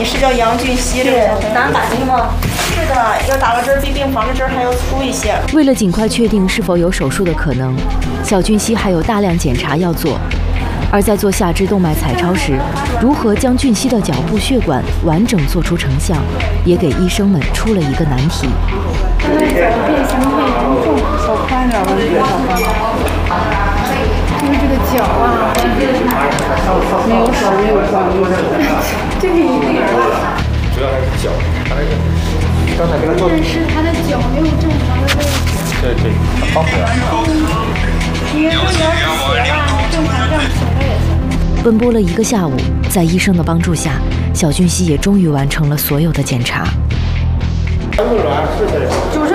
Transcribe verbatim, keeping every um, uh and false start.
是叫杨俊熙这个小朋友。 打板的吗？ 是的，要打了针比病房的针还要粗一些。 为了尽快确定是否有手术的可能，小俊熙还有大量检查要做。而在做下肢动脉彩超时，如何将俊熙的脚部血管完整做出成像，也给医生们出了一个难题。 他的脚变形太严重，手宽点吧，这个小胖。因为这个脚啊，没有手没有关系，这个一定主要还是脚，他那个刚才给他做， 但是他的脚没有正常的位置。 对对，他放回来。 你要是要斜吧，正常这样平了也行。 奔波了一个下午，在医生的帮助下，小俊熙也终于完成了所有的检查。 就是